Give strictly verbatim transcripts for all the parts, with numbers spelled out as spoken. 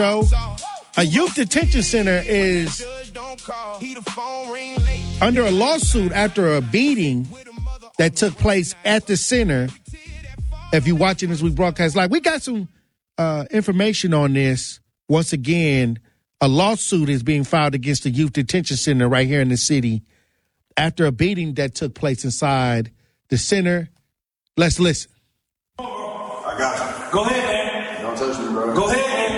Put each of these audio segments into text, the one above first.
So, a youth detention center is under a lawsuit after a beating that took place at the center. If you're watching this, we broadcast live. We got some uh, information on this. Once again, a lawsuit is being filed against the youth detention center right here in the city after a beating that took place inside the center. Let's listen. I got you. Go ahead, man. Don't touch me, bro. Go ahead, man.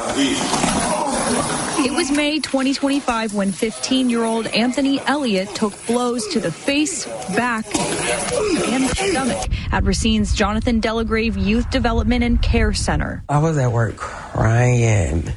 It was May twenty twenty-five when fifteen-year-old Anthony Elliott took blows to the face, back, and stomach at Racine's Jonathan Delagrave Youth Development and Care Center. I was at work crying.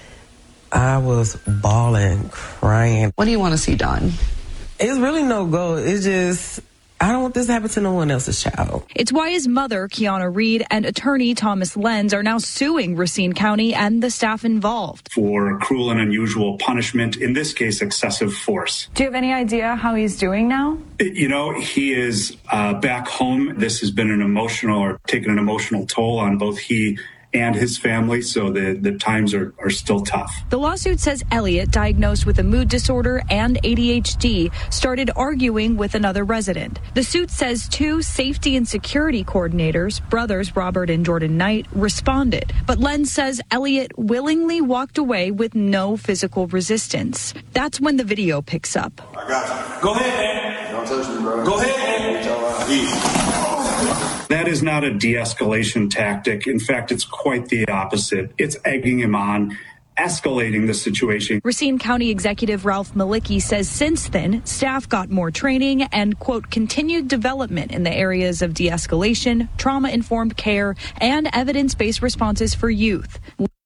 I was bawling, crying. What do you want to see done? It's really no go. It's just, I don't want this to happen to no one else's child. It's why his mother, Kiana Reed, and attorney Thomas Lenz are now suing Racine County and the staff involved for cruel and unusual punishment, in this case, excessive force. Do you have any idea how he's doing now? You know, he is uh, back home. This has been an emotional or taken an emotional toll on both he and his family, so the, the times are, are still tough. The lawsuit says Elliott, diagnosed with a mood disorder and A D H D, started arguing with another resident. The suit says two safety and security coordinators, brothers Robert and Jordan Knight, responded. But Lenz says Elliott willingly walked away with no physical resistance. That's when the video picks up. I got you. Go ahead, man. Don't touch me, bro. Go ahead, man. That is not a de-escalation tactic. In fact, it's quite the opposite. It's egging him on, escalating the situation. Racine County Executive Ralph Malicki says since then, staff got more training and, quote, continued development in the areas of de-escalation, trauma-informed care, and evidence-based responses for youth.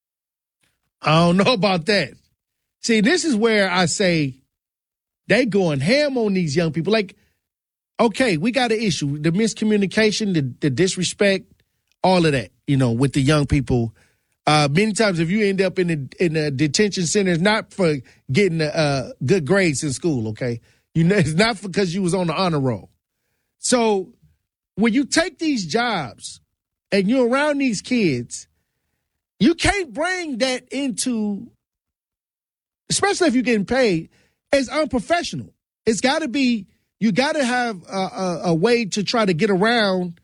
I don't know about that. See, this is where I say they going ham on these young people. Like, okay, we got an issue. The miscommunication, the, the disrespect, all of that, you know, with the young people. Uh, many times if you end up in a, in a detention center, it's not for getting uh, good grades in school, okay? You know, it's not because you was on the honor roll. So when you take these jobs and you're around these kids, you can't bring that into, especially if you're getting paid, as unprofessional. It's got to be, you got to have a, a, a way to try to get around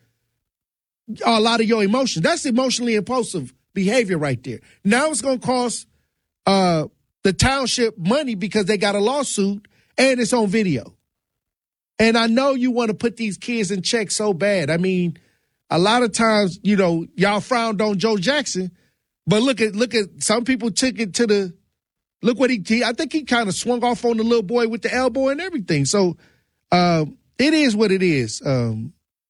a lot of your emotions. That's emotionally impulsive behavior right there. Now it's going to cost uh, the township money because they got a lawsuit and it's on video. And I know you want to put these kids in check so bad. I mean, a lot of times, you know, y'all frowned on Joe Jackson, but look at look at some people took it to the look what he, he I think he kind of swung off on the little boy with the elbow and everything. So um, it is what it is. Um,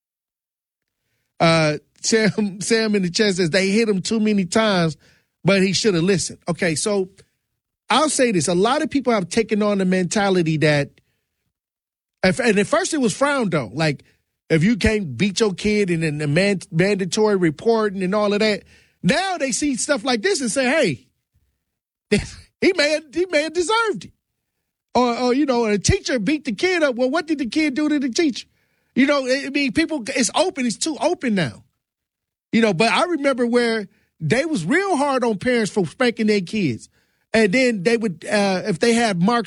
uh, Sam Sam in the chat says they hit him too many times, but he should have listened. Okay, so I'll say this. A lot of people have taken on the mentality that, and at first it was frowned on. Like, if you can't beat your kid and then the man, mandatory reporting and all of that. Now they see stuff like this and say, hey, he may have, he may have deserved it. Or, or, you know, a teacher beat the kid up. Well, what did the kid do to the teacher? You know, I mean, people, it's open. It's too open now. You know, but I remember where they was real hard on parents for spanking their kids. And then they would, uh, if they had marks